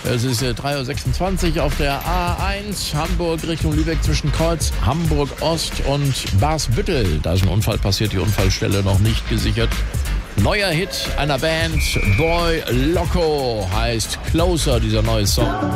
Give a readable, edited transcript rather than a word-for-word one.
Es ist 3.26 Uhr auf der A1 Hamburg Richtung Lübeck zwischen Kreuz Hamburg Ost und Barsbüttel. Da ist ein Unfall passiert, die Unfallstelle noch nicht gesichert. Neuer Hit einer Band, Boy Loco, heißt Closer, dieser neue Song.